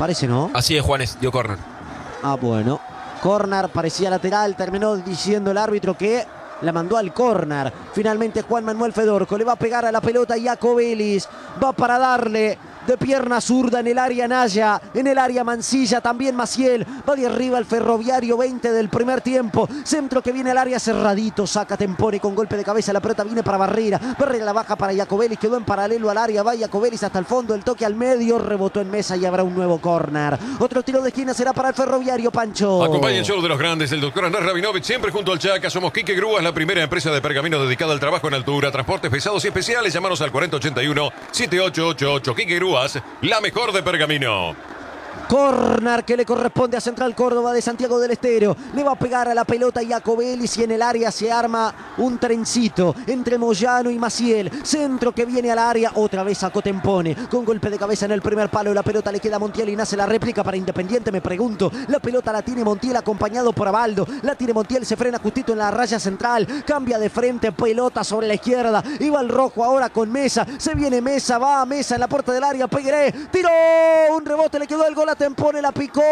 Parece, ¿no? Así es, Juanes, dio córner. Ah, bueno. Córner, parecía lateral, terminó diciendo el árbitro que la mandó al córner. Finalmente Juan Manuel Fedorco le va a pegar a la pelota Jaco Vélez. Va para darle de pierna zurda en el área Naya, en el área Mansilla, también Maciel. Va de arriba el Ferroviario, 20 del primer tiempo. Centro que viene al área cerradito, saca Tempone con golpe de cabeza. La pelota viene para Barrera. Barrera la baja para Jaco Vélez, quedó en paralelo al área. Va Jaco Vélez hasta el fondo, el toque al medio, rebotó en mesa y habrá un nuevo córner. Otro tiro de esquina será para el Ferroviario, Pancho. Acompaña el show de los grandes, el doctor Andrés Rabinovich, siempre junto al Chaca. Somos Quique Grúas, la primera empresa de pergamino dedicada al trabajo en altura, transportes pesados y especiales. Llámanos al 4081-7888. Quique Grúas, la mejor de pergamino. Córner que le corresponde a Central Córdoba de Santiago del Estero. Le va a pegar a la pelota Jaco Vélez y en el área se arma un trencito entre Moyano y Maciel. Centro que viene al área, otra vez sacó Tempone con golpe de cabeza en el primer palo. La pelota le queda a Montiel y nace la réplica para Independiente. Me pregunto, la pelota la tiene Montiel acompañado por Abaldo. La tiene Montiel, se frena justito en la raya central. Cambia de frente, pelota sobre la izquierda. Iba el rojo ahora con Mesa. Se viene Mesa, va a Mesa en la puerta del área. Pegueré, tiró, un rebote, le quedó el gol a Tempone, la picó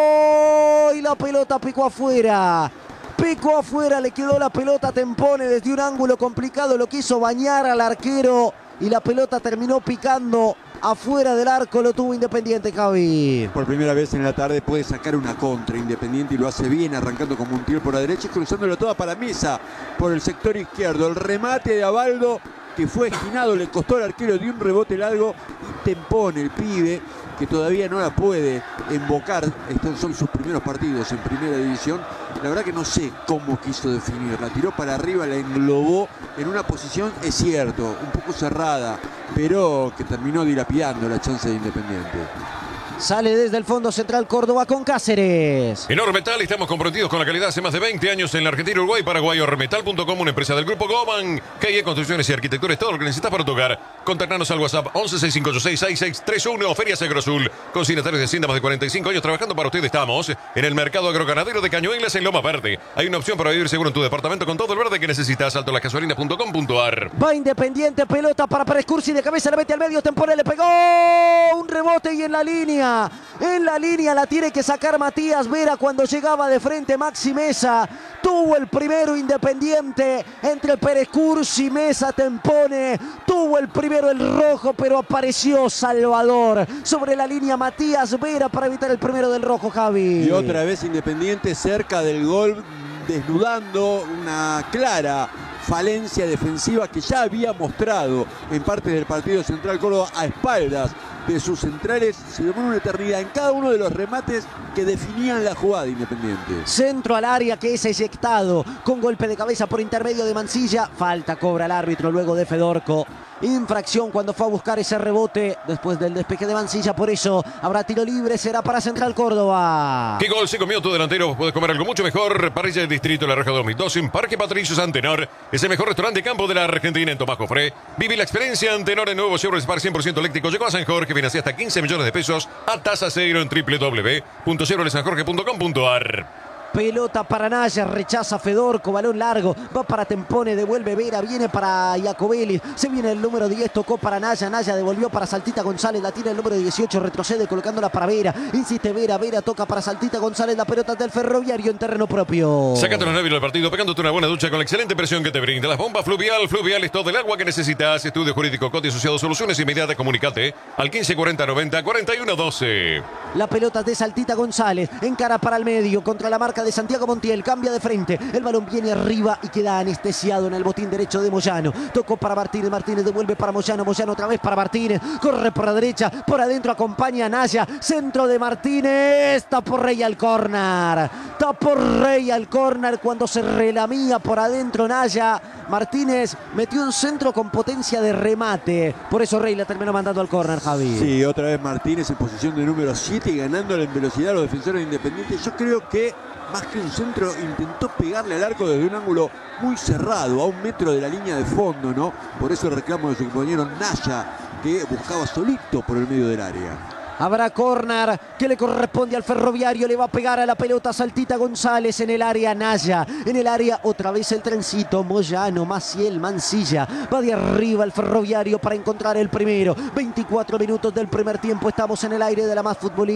y la pelota picó afuera. Picó afuera, le quedó la pelota a Tempone desde un ángulo complicado. Lo quiso bañar al arquero y la pelota terminó picando afuera del arco. Lo tuvo Independiente, Javi. Por primera vez en la tarde puede sacar una contra Independiente y lo hace bien, arrancando con Montiel por la derecha y cruzándolo toda para Mesa por el sector izquierdo. El remate de Abaldo, que fue esquinado, le costó al arquero de un rebote largo, y Tempone, el pibe, que todavía no la puede embocar. Estos son sus primeros partidos en primera división. La verdad que no sé cómo quiso definir. La tiró para arriba, la englobó en una posición, es cierto, un poco cerrada, pero que terminó dilapidando la chance de Independiente. Sale desde el fondo Central Córdoba con Cáceres. En Ormetal estamos comprometidos con la calidad hace más de 20 años en la Argentina, Uruguay, Paraguay. Ormetal.com, una empresa del grupo Goman. KIE Construcciones y Arquitectura es todo lo que necesitas para tu hogar. Contactanos al WhatsApp 1165866631. Ferias Agrosul. Consignatarios de Hacienda, más de 45 años trabajando para usted. Estamos en el mercado agroganadero de Cañuelas en Loma Verde. Hay una opción para vivir seguro en tu departamento con todo el verde que necesitas. Altolasgasolinas.com.ar. Va Independiente, pelota para Prescursi, de cabeza la mete al medio, Tempone le pegó un rebote y en la línea. En la línea la tiene que sacar Matías Vera cuando llegaba de frente Maxi Mesa. Tuvo el primero Independiente entre Pérez Cursi, Mesa, Tempone. Tuvo el primero el rojo, pero apareció Salvador. Sobre la línea Matías Vera para evitar el primero del rojo, Javi. Y otra vez Independiente cerca del gol, desnudando una clara falencia defensiva que ya había mostrado en parte del partido Central Córdoba a espaldas de sus centrales. Se demoró una eternidad en cada uno de los remates que definían la jugada Independiente. Centro al área que es eyectado con golpe de cabeza por intermedio de Mansilla. Falta cobra el árbitro luego de Fedorco. Infracción cuando fue a buscar ese rebote después del despeje de Mansilla. Por eso habrá tiro libre, será para Central Córdoba. ¿Qué gol se comió tu delantero? Puedes comer algo mucho mejor. Parrilla del Distrito La Roja 2012 en Parque Patricios Antenor. Es el mejor restaurante de campo de la Argentina en Tomás Jofré. Vive la experiencia Antenor en nuevo Chevrolet Spark 100% eléctrico. Llegó a San Jorge, financia hasta 15 millones de pesos a tasa cero en www.chevroletsanjorge.com.ar. Pelota para Naya, rechaza Fedorco, balón largo, va para Tempone, devuelve Vera, viene para Jaco Vélez, se viene el número 10, tocó para Naya, Naya devolvió para Saltita González, la tira el número 18, retrocede colocándola para Vera, insiste Vera, Vera toca para Saltita González, la pelota del Ferroviario en terreno propio. Sácate los nervios del partido pegándote una buena ducha con la excelente presión que te brinda las bombas Fluvial. Fluvial es todo el agua que necesitas. Estudio Jurídico Coti Asociado Soluciones Inmediatas. Comunicate al 1540904112. La pelota de Saltita González, encara para el medio contra la marca de Santiago Montiel, cambia de frente, el balón viene arriba y queda anestesiado en el botín derecho de Moyano. Tocó para Martínez, Martínez devuelve para Moyano, Moyano otra vez para Martínez, corre por la derecha, por adentro acompaña a Naya, centro de Martínez, tapó Rey al córner, tapó Rey al córner cuando se relamía por adentro Naya. Martínez metió un centro con potencia de remate, por eso Rey la terminó mandando al córner, Javi. Sí, otra vez Martínez en posición de número 7 y ganándole en velocidad a los defensores de Independiente. Yo creo que más que un centro intentó pegarle al arco desde un ángulo muy cerrado, a 1 metro de la línea de fondo, ¿no? Por eso el reclamo de su compañero Naya, que buscaba solito por el medio del área. Habrá córner que le corresponde al Ferroviario. Le va a pegar a la pelota Saltita González en el área Naya. En el área otra vez el trencito. Moyano, Maciel, Mansilla. Va de arriba el Ferroviario para encontrar el primero. 24 minutos del primer tiempo. Estamos en el aire de la más futbolística.